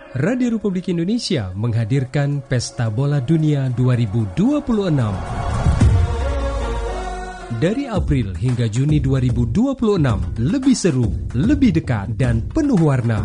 Radio Republik Indonesia menghadirkan Pesta Bola Dunia 2026. Dari April hingga Juni 2026, lebih seru, lebih dekat, dan penuh warna.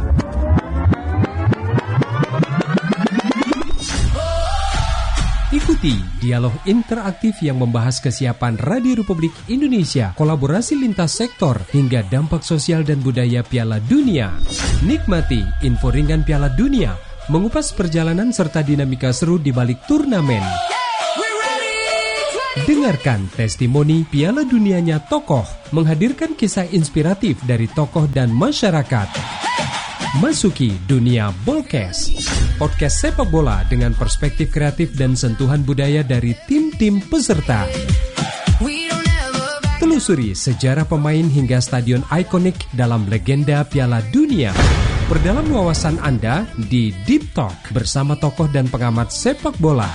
Ikuti dialog interaktif yang membahas kesiapan Radio Republik Indonesia, kolaborasi lintas sektor, hingga dampak sosial dan budaya Piala Dunia. Nikmati info ringan Piala Dunia, mengupas perjalanan serta dinamika seru di balik turnamen. Dengarkan testimoni Piala Dunianya tokoh, menghadirkan kisah inspiratif dari tokoh dan masyarakat. Masuki dunia Bolkes, podcast sepak bola dengan perspektif kreatif dan sentuhan budaya dari tim-tim peserta. Telusuri sejarah pemain hingga stadion ikonik dalam legenda Piala Dunia. Perdalam wawasan Anda di Deep Talk bersama tokoh dan pengamat sepak bola.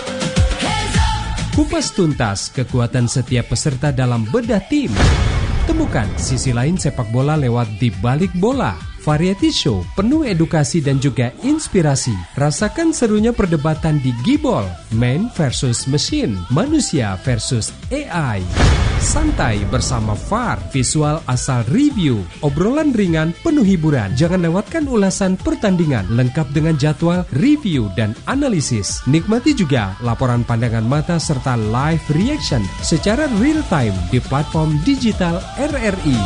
Kupas tuntas kekuatan setiap peserta dalam bedah tim. Temukan sisi lain sepak bola lewat Di Balik Bola. Variety show penuh edukasi dan juga inspirasi. Rasakan serunya perdebatan di Gibol, man versus machine, manusia versus AI. Santai bersama VAR, visual asal review, obrolan ringan penuh hiburan. Jangan lewatkan ulasan pertandingan lengkap dengan jadwal, review, dan analisis. Nikmati juga laporan pandangan mata serta live reaction secara real time di platform digital RRI.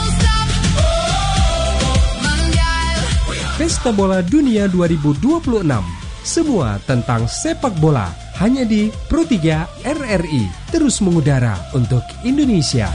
Pesta Bola Dunia 2026. Semua tentang sepak bola hanya di Pro3 RRI. Terus mengudara untuk Indonesia.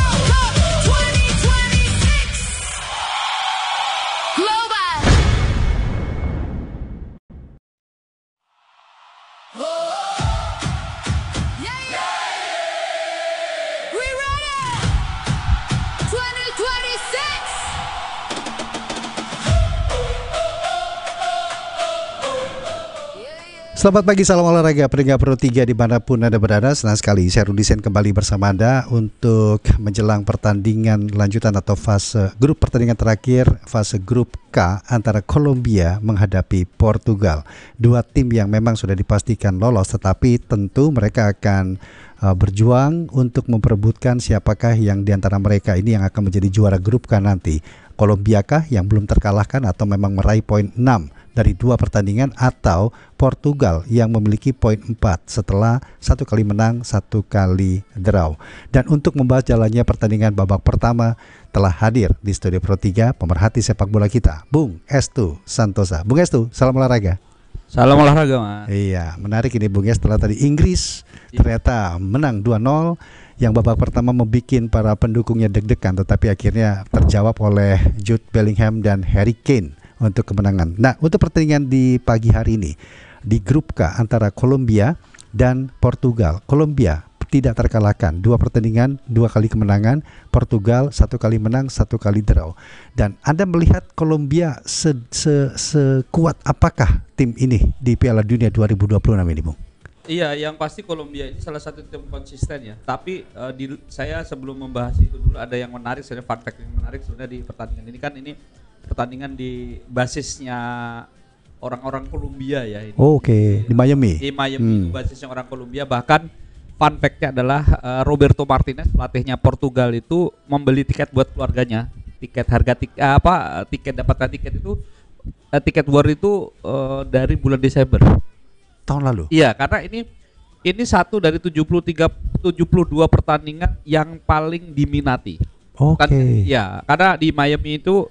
Selamat pagi, salam olahraga pendengar Pro 3 dimanapun Anda berada. Senang sekali saya Rudi Sen kembali bersama Anda untuk menjelang pertandingan lanjutan atau fase grup pertandingan terakhir, fase grup K antara Kolombia menghadapi Portugal. Dua tim yang memang sudah dipastikan lolos, tetapi tentu mereka akan berjuang untuk memperebutkan siapakah yang diantara mereka ini yang akan menjadi juara grup K nanti. Kolombia kah yang belum terkalahkan atau memang meraih poin 6 dari dua pertandingan, atau Portugal yang memiliki poin 4 setelah satu kali menang, satu kali draw. Dan untuk membahas jalannya pertandingan babak pertama telah hadir di studio Pro 3 pemerhati sepak bola kita, Bung Estu Santosa. Bung Estu, salam olahraga. Salam olahraga, Mas. Iya, menarik ini Bung, ya, setelah tadi Inggris ternyata menang 2-0. Yang babak pertama membuat para pendukungnya deg-degan, tetapi akhirnya terjawab oleh Jude Bellingham dan Harry Kane untuk kemenangan. Nah, untuk pertandingan di pagi hari ini di grup K antara Kolombia dan Portugal. Kolombia tidak terkalahkan, dua pertandingan, dua kali kemenangan. Portugal satu kali menang, satu kali draw. Dan Anda melihat Kolombia sekuat apakah tim ini di Piala Dunia 2026 ini, Bung? Iya, yang pasti Kolombia ini salah satu tim konsisten ya. Tapi saya sebelum membahas itu dulu ada yang menarik, sebenarnya fun fact yang menarik sebenarnya di pertandingan ini kan, ini pertandingan di basisnya orang-orang Kolombia ya ini. Oh, oke. Di Miami. Di Miami, basisnya orang Kolombia. Bahkan fun fact-nya adalah Roberto Martinez, pelatihnya Portugal, itu membeli tiket buat keluarganya. Tiket dapatkan tiket itu tiket war itu dari bulan Desember tahun lalu. Iya, karena ini satu dari 72 pertandingan yang paling diminati. Oke. Ya, karena di Miami itu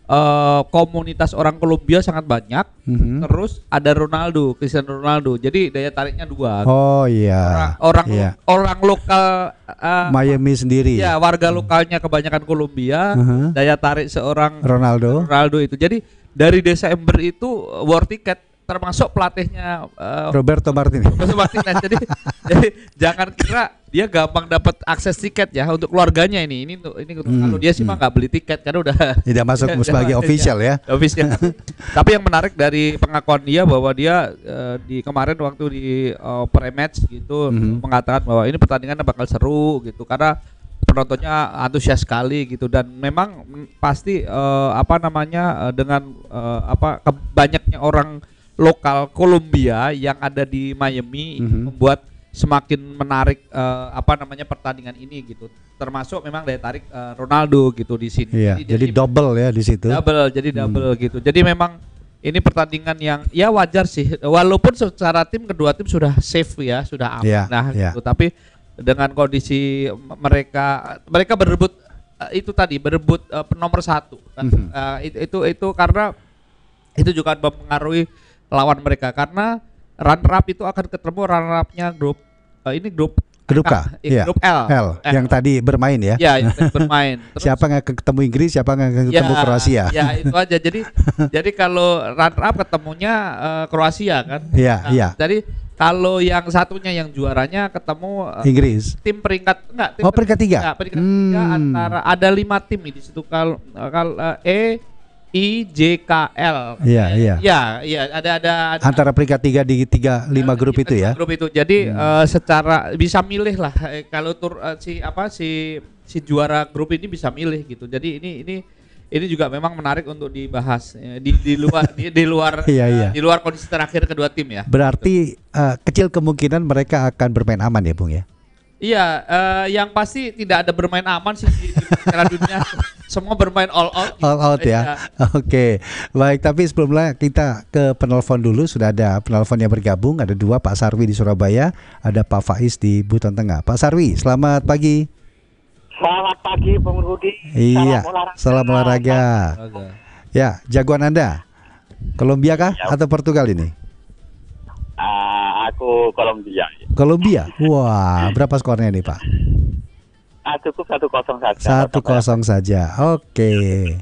komunitas orang Kolombia sangat banyak. Terus ada Cristiano Ronaldo. Jadi daya tariknya dua. Oh iya. Orang lokal Miami sendiri. Ya, warga lokalnya kebanyakan Kolombia. Daya tarik seorang Ronaldo itu. Jadi dari Desember itu war tiket, termasuk pelatihnya Roberto Martinez. jadi jangan kira dia gampang dapat akses tiket ya untuk keluarganya ini kalau dia sih mah nggak beli tiket karena udah tidak masuk sebagai official ya. Official. Tapi yang menarik dari pengakuan dia bahwa dia di kemarin waktu di pre-match gitu mengatakan bahwa ini pertandingan bakal seru gitu, karena penontonnya antusias sekali gitu, dan memang pasti dengan banyaknya orang lokal Kolombia yang ada di Miami ini membuat semakin menarik pertandingan ini gitu. Termasuk memang daya tarik Ronaldo gitu di sini. Iya, jadi double ya di situ. Double gitu. Jadi memang ini pertandingan yang ya wajar sih, walaupun secara tim kedua tim sudah safe ya, sudah aman gitu. Tapi dengan kondisi mereka berebut berebut nomor 1 kan. Itu karena itu juga mempengaruhi lawan mereka, karena runner up itu akan ketemu runner up-nya grup K, grup L yang tadi bermain ya. Ya, yang tadi bermain. Terus, siapa yang akan ketemu Inggris, siapa yang akan ketemu Kroasia. Ya, itu aja. Jadi kalau runner up ketemunya Kroasia kan. Iya. Jadi kalau yang satunya yang juaranya ketemu Inggris. Tim peringkat peringkat 3. Ya, peringkat 3 antara ada 5 tim di situ, kalau I, J, K, L. Iya. Ya, ada antara peringkat 3 di 5 grup itu ya. Grup itu. Jadi secara bisa milih lah kalau si juara grup ini bisa milih gitu. Jadi ini juga memang menarik untuk dibahas di luar di luar kondisi terakhir kedua tim ya. Berarti kecil kemungkinan mereka akan bermain aman ya, Bung ya. Iya, yang pasti tidak ada bermain aman sih di Piala Dunia. Semua bermain all out. All out ya. Oke. Baik, tapi sebelumnya kita ke penelpon dulu. Sudah ada penelpon yang bergabung. Ada 2, Pak Sarwi di Surabaya, ada Pak Faiz di Buton Tengah. Pak Sarwi, selamat pagi. Selamat pagi, Bung Rudi. Iya, salam olahraga. Ya, jagoan Anda Kolombia kah atau Portugal ini? Aku Kolombia. Kolombia. Wah, berapa skornya nih, Pak? Cukup 1-0 saja. 1-0 saja. Oke.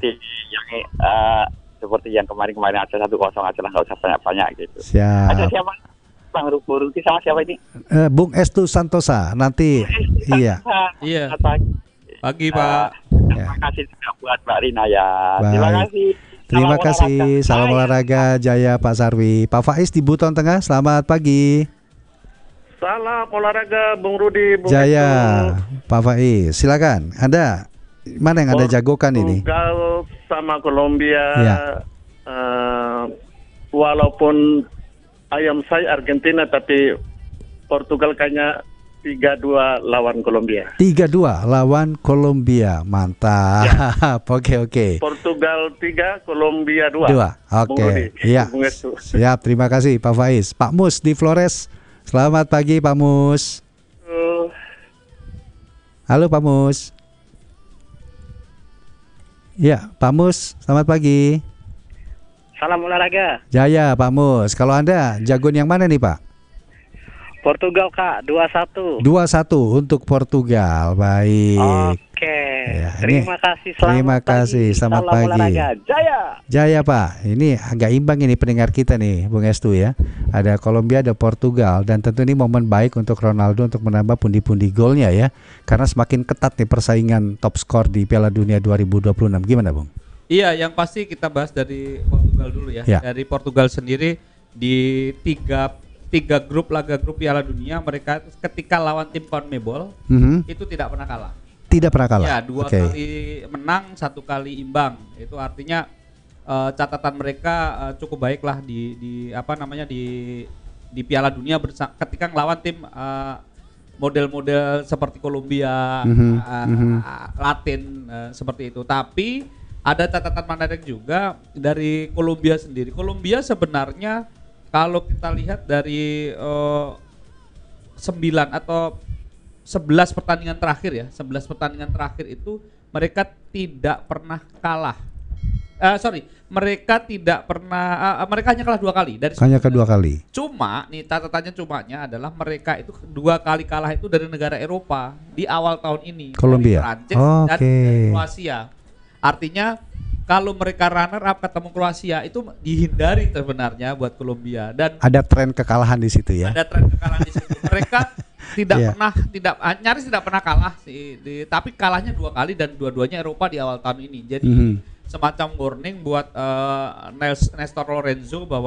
Seperti yang kemarin aja 1-0 aja lah, nggak usah banyak-banyak gitu. Siap. Ada siapa? Bang Rudi sama siapa ini? Bung Estu Santosa. Nanti. Iya. Pagi, Pak. Terima kasih juga buat Mbak Rina ya. Baik. Terima kasih. Salam olahraga Jaya, Pak Sarwi. Pak Faiz di Buton Tengah, selamat pagi. Salam olahraga Bung Rudi, Bung Jaya, Estu. Pak Faiz, silakan. Anda mana yang Anda jagokan ini? Portugal sama Kolombia. Ya. Walaupun ayam saya Argentina, tapi Portugal kayaknya 3-2 lawan Kolombia. 3-2 lawan Kolombia, mantap. Ya. Oke. Portugal 3, Kolombia 2. Oke. Iya. Siap, terima kasih Pak Faiz. Pak Mus di Flores. Selamat pagi Pak Mus. Halo Pak Mus. Ya, Pak Mus, selamat pagi. Salam olahraga. Jaya, Pak Mus. Kalau Anda jagoan yang mana nih, Pak? Portugal, Kak, 2-1. 2-1 untuk Portugal. Baik. Oke. Ya, terima kasih. Terima kasih. Selamat pagi. Olahraga. Jaya, Pak. Ini agak imbang ini pendengar kita nih, Bung Estu ya. Ada Kolombia, ada Portugal, dan tentu ini momen baik untuk Ronaldo untuk menambah pundi-pundi golnya ya. Karena semakin ketat nih persaingan top skor di Piala Dunia 2026. Gimana, Bung? Iya, yang pasti kita bahas dari Portugal dulu ya. Dari Portugal sendiri di tiga grup laga grup Piala Dunia, mereka ketika lawan tim CONMEBOL itu tidak pernah kalah. Tidak pernah kalah. Ya, 2 kali menang, 1 kali imbang. Itu artinya catatan mereka cukup baik lah di Piala Dunia ketika ngelawan tim model-model seperti Kolombia, Latin seperti itu. Tapi ada catatan menarik juga dari Kolombia sendiri. Kolombia sebenarnya kalau kita lihat dari 9 atau 11 pertandingan terakhir ya, 11 pertandingan terakhir itu mereka tidak pernah kalah. Mereka hanya kalah 2 kali dari hanya kedua kali. Cuma nih catatannya cumanya adalah mereka itu 2 kali kalah itu dari negara Eropa di awal tahun ini. Kolombia. Prancis dan Kroasia. Artinya kalau mereka runner up ketemu Kroasia itu dihindari sebenarnya buat Kolombia, dan ada tren kekalahan di situ ya. Ada tren kekalahan di situ. Mereka nyaris tidak pernah kalah sih, tapi kalahnya 2 kali dan dua-duanya Eropa di awal tahun ini. Jadi semacam warning buat Nestor Lorenzo bahwa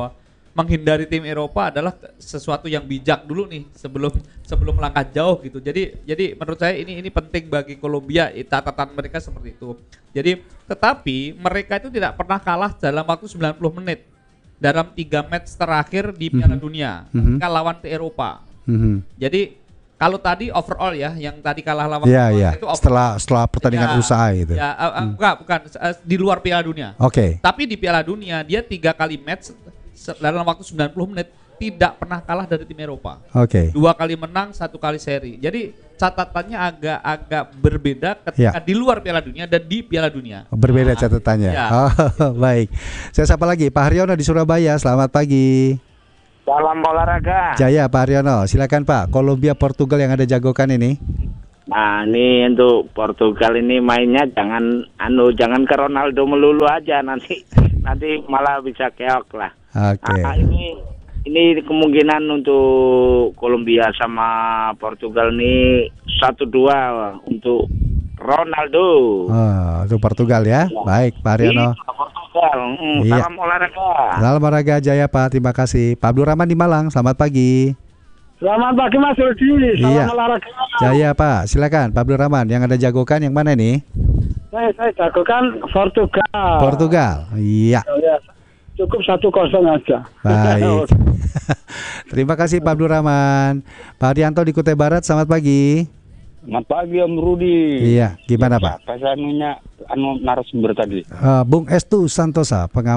menghindari tim Eropa adalah sesuatu yang bijak dulu nih sebelum melangkah jauh gitu. Jadi menurut saya ini penting bagi Kolombia, catatan mereka seperti itu. Jadi tetapi mereka itu tidak pernah kalah dalam waktu 90 menit dalam 3 match terakhir di Piala Dunia ketika lawan ke Eropa. Jadi kalau tadi overall ya, yang tadi kalah lawan itu setelah pertandingan usaha itu. Ya, bukan di luar Piala Dunia. Oke. Tapi di Piala Dunia dia 3 kali match dalam waktu 90 menit tidak pernah kalah dari tim Eropa. Oke. 2 kali menang, 1 kali seri. Jadi catatannya agak berbeda ketika di luar Piala Dunia dan di Piala Dunia. Berbeda catatannya. Ya. Oh, baik. Saya sapa lagi Pak Haryono di Surabaya. Selamat pagi. Salam olahraga. Jaya Pak Haryono, silakan Pak. Kolombia Portugal yang ada jagokan ini. Nah, ini untuk Portugal ini mainnya jangan ke Ronaldo melulu aja, nanti malah bisa keok lah. Oke. Nah, ini kemungkinan untuk Kolombia sama Portugal ini 1-2 untuk Ronaldo. Oh, itu Portugal ya. Baik Pak Haryono. Portugal. Salam olahraga. Salam olahraga Jaya Pak, terima kasih. Pak Abdul Rahman di Malang, selamat pagi. Selamat pagi Mas Rudi. Salam olahraga. Jaya Pak, silakan Pak Abdul Rahman. Yang ada jagokan yang mana nih? Saya jagokan Portugal. Portugal. Iya. Ya, cukup 1-0 aja. Baik. Terima kasih Pak Abdul Rahman. Pak Arianto di Kutai Barat, selamat pagi. Selamat pagi Om Rudi. Iya, gimana Pak? Saya narasumber tadi. Bung Estu Santosa, pengamat